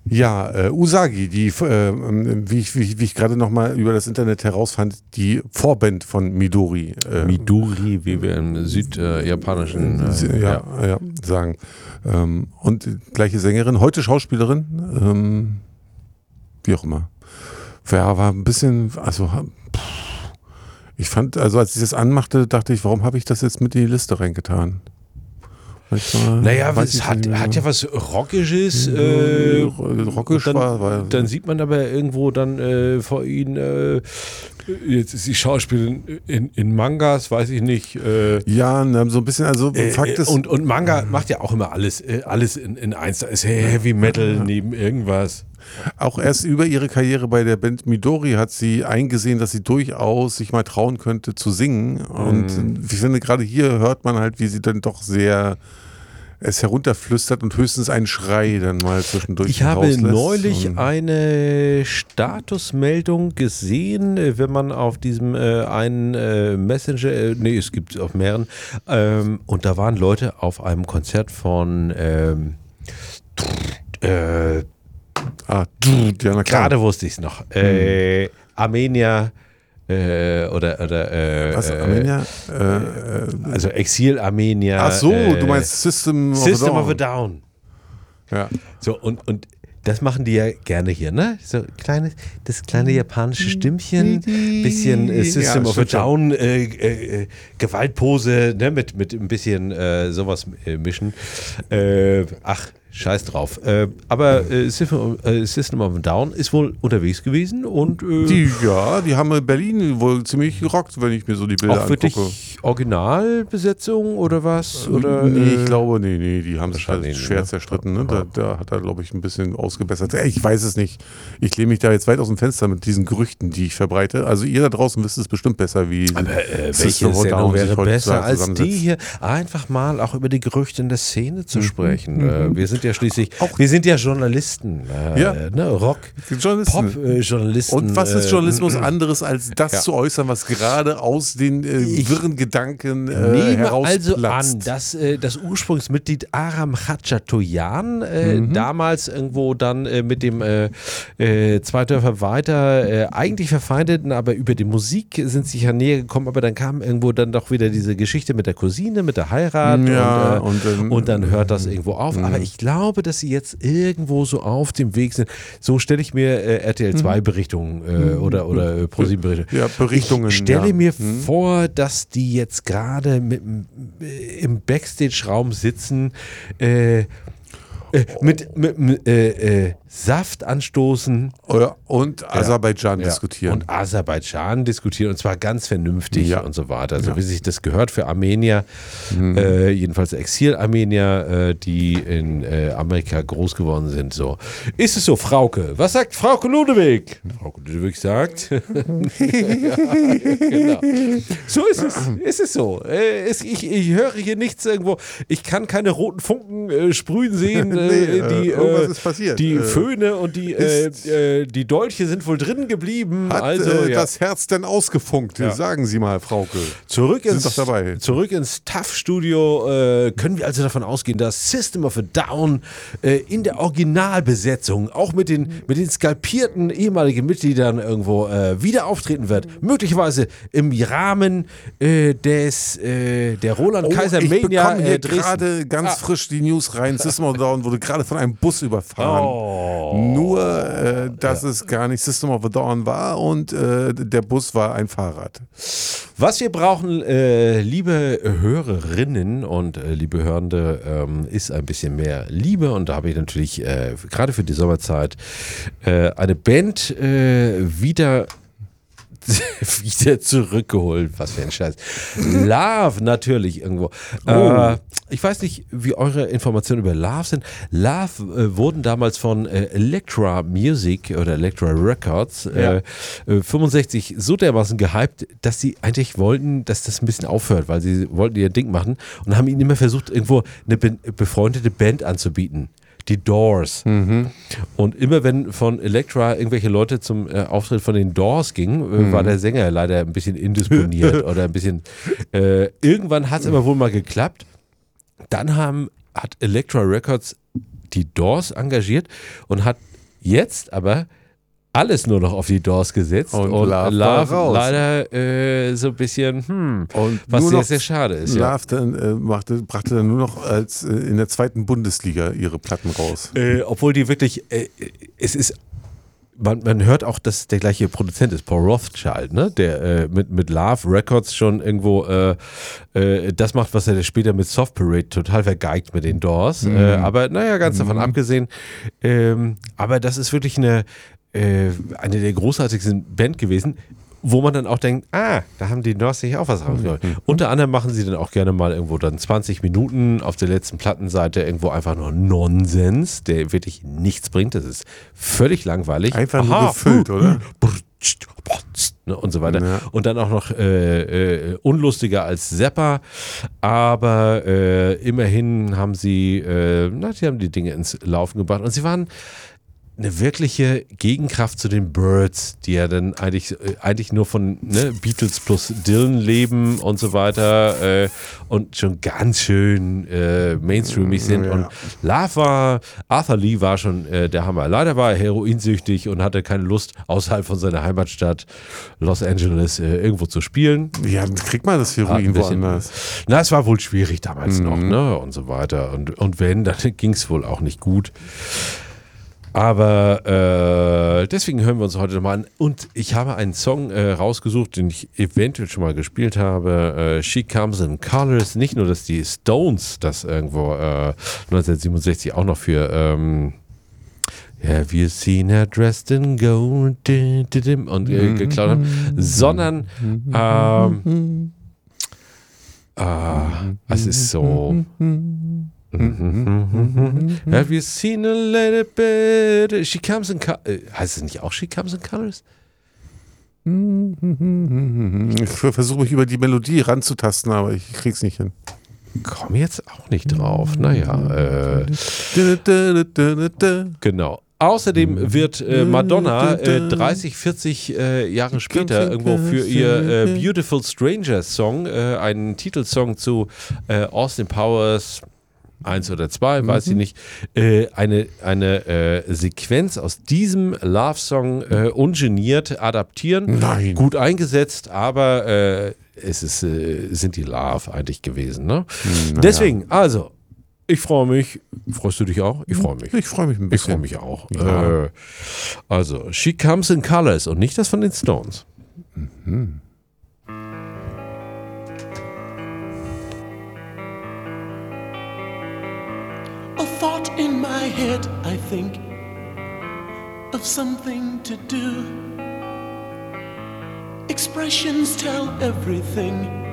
Ja, Usagi, wie ich gerade nochmal über das Internet herausfand, die Vorband von Midori. Midori, wie wir im südjapanischen sagen. Und gleiche Sängerin, heute Schauspielerin, wie auch immer. Ja, war ein bisschen, ich fand, als ich das anmachte, dachte ich, warum habe ich das jetzt mit in die Liste reingetan? Naja, es hat ja was Rockisches. Rockisch dann sieht man aber irgendwo dann vor ihnen, jetzt ist die Schauspielerin in Mangas, weiß ich nicht. Ja, so ein bisschen, Fakt ist. Und Manga macht ja auch immer alles in eins. Da ist Heavy Metal neben irgendwas. Auch erst über ihre Karriere bei der Band Midori hat sie eingesehen, dass sie durchaus sich mal trauen könnte zu singen. Und ich finde, gerade hier hört man halt, wie sie dann doch sehr es herunterflüstert und höchstens einen Schrei dann mal zwischendurch Ich habe neulich eine Statusmeldung gesehen, wenn man auf diesem einen Messenger, es gibt auf mehreren, und da waren Leute auf einem Konzert von gerade wusste ich es noch. Armenia was, Armenia? Also Exil Armenia. Ach so, du meinst System of a Down. Ja. So, und das machen die ja gerne hier, ne? So das kleine japanische Stimmchen, bisschen System of a Down, Gewaltpose, ne? Mit ein bisschen sowas mischen. Scheiß drauf. Aber System of a Down ist wohl unterwegs gewesen und die haben in Berlin wohl ziemlich gerockt, wenn ich mir so die Bilder angucke. Auch wirklich Originalbesetzung oder was? Oder, nee, ich glaube, die haben sich halt schwer zerstritten. Ne? Da hat er, glaube ich, ein bisschen ausgebessert. Ich weiß es nicht. Ich lehne mich da jetzt weit aus dem Fenster mit diesen Gerüchten, die ich verbreite. Also ihr da draußen wisst es bestimmt besser, wie aber welche Sendung wäre besser als die hier? Einfach mal auch über die Gerüchte in der Szene zu sprechen. Wir sind ja schließlich, wir sind ja Journalisten, ne? Pop-Journalisten. Und was ist Journalismus anderes, als das zu äußern, was gerade aus den wirren Gedanken herausplatzt? Also an, dass das Ursprungsmitglied Aram Khachaturian damals irgendwo dann mit dem zwei Dörfer weiter eigentlich verfeindeten, aber über die Musik sind sich ja näher gekommen, aber dann kam irgendwo dann doch wieder diese Geschichte mit der Cousine, mit der Heirat und dann hört das irgendwo auf. Aber ich glaube, dass sie jetzt irgendwo so auf dem Weg sind. So stelle ich mir RTL 2 Berichtungen oder ProSieben Berichtungen. Ja, Berichtungen. Ich stelle mir vor, dass die jetzt gerade im Backstage-Raum sitzen, mit Saft anstoßen. Und Aserbaidschan diskutieren. Und Aserbaidschan diskutieren, und zwar ganz vernünftig und so weiter. Also wie sich das gehört für Armenier, jedenfalls Exil-Armenier, die in Amerika groß geworden sind. So. Ist es so, Frauke? Was sagt Frauke Ludewig? Frauke Ludewig sagt, genau. So ist es. Ist es so. Ich höre hier nichts irgendwo. Ich kann keine roten Funken sprühen sehen. Was ist passiert? Die Föhne und die Dolche sind wohl drin geblieben. Hat das Herz denn ausgefunkt? Sagen Sie mal, Frauke. Zurück ins TAF-Studio können wir also davon ausgehen, dass System of a Down in der Originalbesetzung auch mit den skalpierten ehemaligen Mitgliedern irgendwo wieder auftreten wird. Möglicherweise im Rahmen der Roland Kaiser Mania. Ich bekomme hier gerade ganz frisch die News rein. System of a Down wurde gerade von einem Bus überfahren. Nur, dass es gar nicht System of a Down war und der Bus war ein Fahrrad. Was wir brauchen, liebe Hörerinnen und liebe Hörende, ist ein bisschen mehr Liebe, und da habe ich natürlich gerade für die Sommerzeit eine Band wieder zurückgeholt. Was für ein Scheiß. Love natürlich irgendwo. Ich weiß nicht, wie eure Informationen über Love sind. Love wurden damals von Elektra Music oder Elektra Records 65 so dermaßen gehypt, dass sie eigentlich wollten, dass das ein bisschen aufhört, weil sie wollten ihr Ding machen und haben ihnen immer versucht, irgendwo eine befreundete Band anzubieten. Die Doors. Und immer wenn von Elektra irgendwelche Leute zum Auftritt von den Doors gingen, war der Sänger leider ein bisschen indisponiert oder ein bisschen. Irgendwann hat es aber wohl mal geklappt. Dann hat Elektra Records die Doors engagiert und hat Jetzt aber alles nur noch auf die Doors gesetzt und Love leider so ein bisschen, und was nur sehr, noch sehr schade ist. Love dann, brachte dann nur noch als in der 2. Bundesliga ihre Platten raus. Obwohl die wirklich, es ist, man hört auch, dass der gleiche Produzent ist, Paul Rothchild, ne? Der mit Love Records schon irgendwo das macht, was er später mit Soft Parade total vergeigt mit den Doors. Aber naja, ganz davon abgesehen. Aber das ist wirklich eine der großartigsten Band gewesen, wo man dann auch denkt, da haben die Doors sich auch was rausgeholt. Unter anderem machen sie dann auch gerne mal irgendwo dann 20 Minuten auf der letzten Plattenseite irgendwo einfach nur Nonsens, der wirklich nichts bringt. Das ist völlig langweilig. Einfach nur gefüllt, oder? Und so weiter. Ja. Und dann auch noch unlustiger als Zappa, aber immerhin haben sie, die haben die Dinge ins Laufen gebracht und sie waren eine wirkliche Gegenkraft zu den Byrds, die ja dann eigentlich nur von Beatles plus Dylan leben und so weiter und schon ganz schön mainstreamig sind. Ja. Und Arthur Lee war schon der Hammer. Leider war er heroinsüchtig und hatte keine Lust, außerhalb von seiner Heimatstadt Los Angeles irgendwo zu spielen. Ja, kriegt man das Heroin woanders? Na, es war wohl schwierig damals noch, ne? Und so weiter. Und wenn, dann ging es wohl auch nicht gut. Aber deswegen hören wir uns heute nochmal an. Und ich habe einen Song rausgesucht, den ich eventuell schon mal gespielt habe. She Comes in Colors. Nicht nur, dass die Stones das irgendwo 1967 auch noch für Have you seen her dressed in gold und geklaut haben, sondern es ist so... Have you seen a little bit? She comes in colors. Heißt es nicht auch She Comes in Colors? Ich versuche mich über die Melodie ranzutasten, aber ich krieg's nicht hin. Komm jetzt auch nicht drauf. Naja. Genau. Außerdem wird Madonna 30, 40 Jahre später irgendwo für ihr Beautiful Strangers Song, einen Titelsong zu Austin Powers 1 oder 2, weiß ich nicht, eine Sequenz aus diesem Love-Song ungeniert adaptieren. Nein. Gut eingesetzt, aber sind die Love eigentlich gewesen. Ne? Naja. Deswegen, also, ich freue mich. Freust du dich auch? Ich freue mich. Ich freue mich ein bisschen. Ich freue mich auch. Ja. Also, She Comes in Colors und nicht das von den Stones. A thought in my head, I think of something to do. Expressions tell everything.